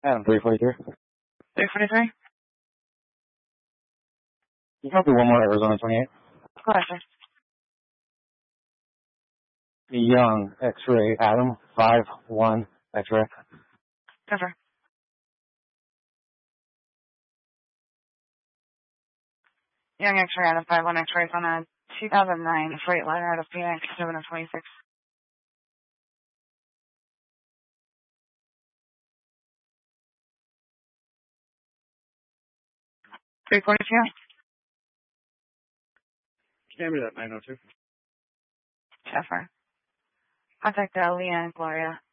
Adam, 343. 343? You can do one more Arizona 28. Go ahead, sir. Young, X-ray, Adam, 5-1, X-ray. Cover. Young X-ray out of 5-1 X-rays on a 2009 Freightliner out of Phoenix, 726. 342? Hand me that 902. Cover. Contact Leah and Gloria.